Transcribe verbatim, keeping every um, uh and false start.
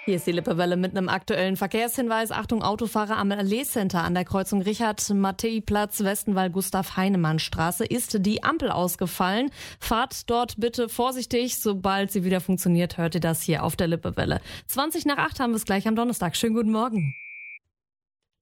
Hier ist die Lippewelle mit einem aktuellen Verkehrshinweis. Achtung, Autofahrer am Allee Center an der Kreuzung Richard-Mattei-Platz, Westenwald-Gustav-Heinemann-Straße ist die Ampel ausgefallen. Fahrt dort bitte vorsichtig. Sobald sie wieder funktioniert, hört ihr das hier auf der Lippewelle. zwanzig nach acht haben wir es gleich am Donnerstag. Schönen guten Morgen.